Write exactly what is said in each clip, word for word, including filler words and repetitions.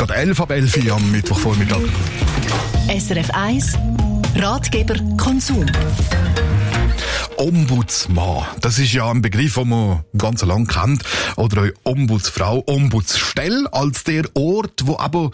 Gerade elf ab elf am Mittwochvormittag. S R F eins Ratgeber Konsum. Ombudsmann, das ist ja ein Begriff, den man ganz lang kennt. Oder auch Ombudsfrau, Ombudsstelle als der Ort, wo aber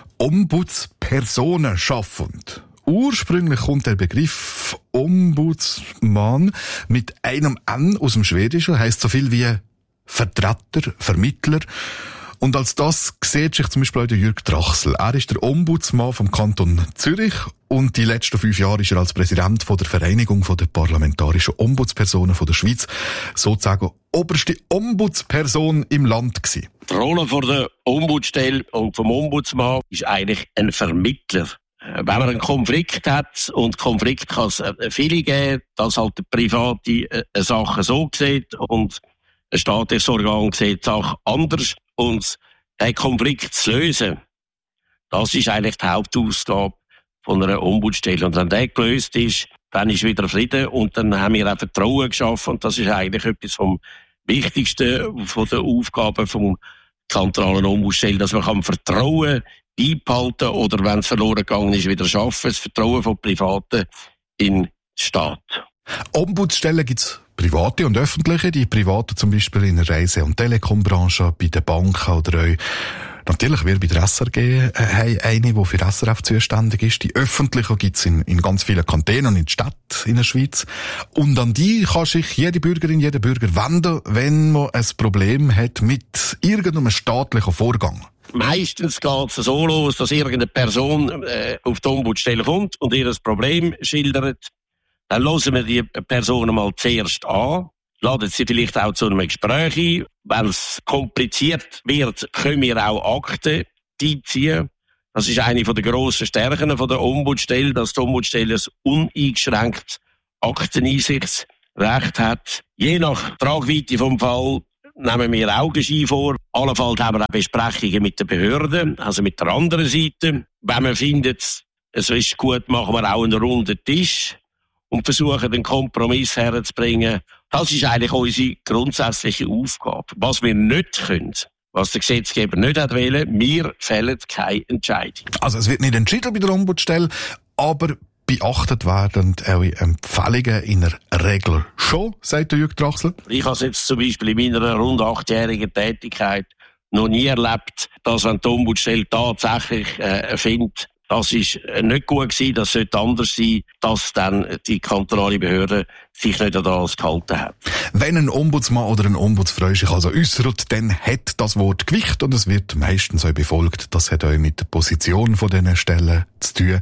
Ombudspersonen schaffen. Ursprünglich kommt der Begriff Ombudsmann mit einem N aus dem Schwedischen, heisst so viel wie Vertreter, Vermittler. Und als das sieht sich zum Beispiel auch der Jürg Trachsel. Er ist der Ombudsmann vom Kanton Zürich und die letzten fünf Jahre ist er als Präsident von der Vereinigung der parlamentarischen Ombudspersonen von der Schweiz sozusagen oberste Ombudsperson im Land gewesen. Die Rolle von der Ombudsstelle und vom Ombudsmann ist eigentlich ein Vermittler. Wenn man einen Konflikt hat, und Konflikt kann es viele geben, dass halt der Private eine Sache so sieht und ein staatliches Organ sieht die Sache anders. Und den Konflikt zu lösen, das ist eigentlich die Hauptaufgabe von einer Ombudsstelle. Und wenn der gelöst ist, dann ist wieder Frieden und dann haben wir auch Vertrauen geschaffen. Und das ist eigentlich etwas vom Wichtigsten von der Aufgabe vom kantonalen Ombudsstelle, dass man kann Vertrauen beibehalten oder, wenn es verloren gegangen ist, wieder schaffen. Das Vertrauen von Privaten in den Staat. Ombudsstellen gibt's private und öffentliche. Die privaten zum Beispiel in der Reise- und Telekombranche, bei den Banken oder auch natürlich wir bei der S R G äh, haben eine, die für S R F zuständig ist. Die öffentlichen gibt's in, in ganz vielen Kantonen und in der Stadt in der Schweiz. Und an die kann sich jede Bürgerin, jeder Bürger wenden, wenn man ein Problem hat mit irgendeinem staatlichen Vorgang. Meistens geht es so los, dass irgendeine Person äh, auf die Ombudsstelle kommt und ihr das Problem schildert. Dann hören wir die Person mal zuerst an, laden sie vielleicht auch zu einem Gespräch ein. Wenn es kompliziert wird, können wir auch Akten einziehen. Das ist eine der grossen Stärken der Ombudsstelle, dass die Ombudsstelle ein uneingeschränktes Akteneinsichtsrecht hat. Je nach Tragweite vom Fall nehmen wir Augenschein vor. Allenfalls haben wir auch Besprechungen mit den Behörden, also mit der anderen Seite. Wenn man findet, es ist gut, machen wir auch einen runden Tisch und versuchen, einen Kompromiss herzubringen. Das ist eigentlich unsere grundsätzliche Aufgabe. Was wir nicht können, was der Gesetzgeber nicht hat wollen, wir fällen keine Entscheidung. Also es wird nicht entschieden bei der Ombudsstelle, aber beachtet werden eure Empfehlungen in der Regel schon, sagt der Jürg Trachsel. Ich habe es jetzt zum Beispiel in meiner rund achtjährigen Tätigkeit noch nie erlebt, dass wenn die Ombudsstelle tatsächlich äh, findet, das ist nicht gut gewesen, das sollte anders sein, dass dann die kantonale Behörde sich nicht an das gehalten hat. Wenn ein Ombudsmann oder eine Ombudsfrau sich also äußert, dann hat das Wort Gewicht und es wird meistens auch befolgt. Das hat auch mit der Position von diesen Stellen zu tun.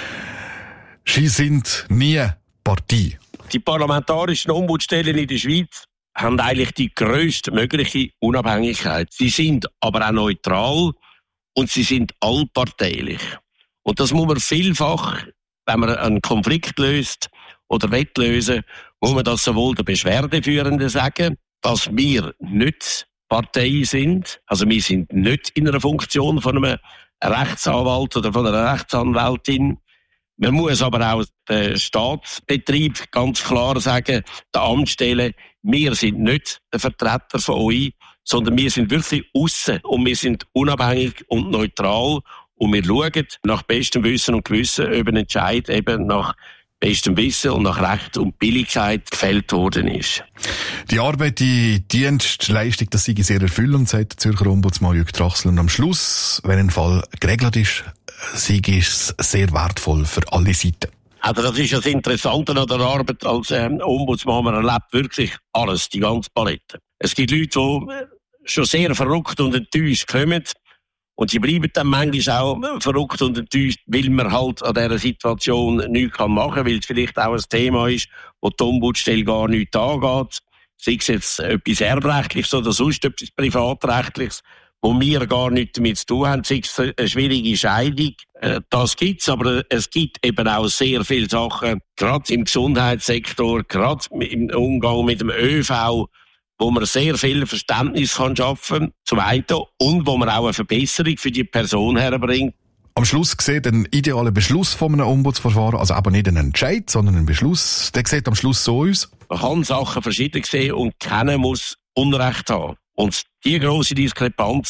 Sie sind nie Partei. Die parlamentarischen Ombudsstellen in der Schweiz haben eigentlich die grösste mögliche Unabhängigkeit. Sie sind aber auch neutral und sie sind allparteilich. Und das muss man vielfach, wenn man einen Konflikt löst oder will lösen, muss man das sowohl der Beschwerdeführenden sagen, dass wir nicht Partei sind, also wir sind nicht in einer Funktion von einem Rechtsanwalt oder von einer Rechtsanwältin. Man muss aber auch den Staatsbetrieb ganz klar sagen, der Amtsstelle, wir sind nicht der Vertreter von euch, sondern wir sind wirklich aussen und wir sind unabhängig und neutral. Und wir schauen nach bestem Wissen und Gewissen, ob ein Entscheid eben nach bestem Wissen und nach Recht und Billigkeit gefällt worden ist. Die Arbeit, die Dienstleistung, das sei sehr erfüllend, sagt der Zürcher Ombudsmann Jürg Trachsel. Und am Schluss, wenn ein Fall geregelt ist, sei es sehr wertvoll für alle Seiten. Also das ist das Interessante an der Arbeit als ähm, Ombudsmann. Man erlebt wirklich alles, die ganze Palette. Es gibt Leute, die schon sehr verrückt und enttäuscht kommen. Und sie bleiben dann manchmal auch verrückt und enttäuscht, weil man halt an dieser Situation nichts machen kann, weil es vielleicht auch ein Thema ist, wo die Ombudsstelle gar nichts angeht. Sei es jetzt etwas Erbrechtliches oder sonst etwas Privatrechtliches, wo wir gar nichts damit zu tun haben, sei es eine schwierige Scheidung. Das gibt's, aber es gibt eben auch sehr viele Sachen, gerade im Gesundheitssektor, gerade im Umgang mit dem ÖV, wo man sehr viel Verständnis kann schaffen, zum einen, und wo man auch eine Verbesserung für die Person herbringt. Am Schluss sieht ein idealer Beschluss von einem Ombudsverfahren, also aber nicht ein Entscheid, sondern ein Beschluss, der sieht am Schluss so aus. Man kann Sachen verschieden sehen und keiner muss Unrecht haben. Und die grosse Diskrepanz,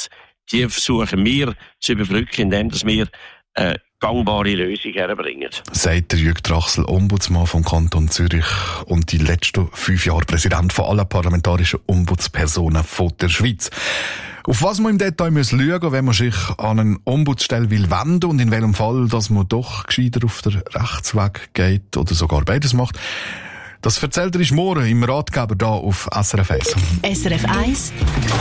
die versuchen wir zu überbrücken, indem dass wir äh, gangbare Lösung herbringen. Sagt der Jürg Trachsel, Ombudsmann vom Kanton Zürich und die letzten fünf Jahre Präsident von allen parlamentarischen Ombudspersonen von der Schweiz. Auf was man im Detail muss schauen, wenn man sich an eine Ombudsstelle will wenden und in welchem Fall, dass man doch gescheiter auf den Rechtsweg geht oder sogar beides macht, das erzählt er morgen im Ratgeber hier auf S R F eins. S R F eins